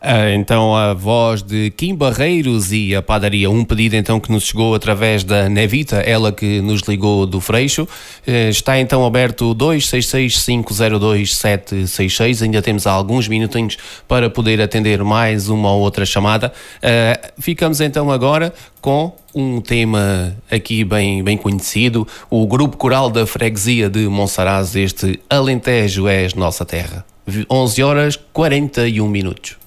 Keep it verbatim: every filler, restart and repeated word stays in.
Ah, então a voz de Kim Barreiros e a padaria, um pedido então que nos chegou através da Nevita, ela que nos ligou do Freixo. Eh, está então aberto dois seis seis, cinco zero dois, sete seis seis, ainda temos alguns minutinhos para poder atender mais uma ou outra chamada. Ah, ficamos então agora com um tema aqui bem, bem conhecido, o Grupo Coral da Freguesia de Monsaraz, este Alentejo és Nossa Terra. onze horas quarenta e um minutos.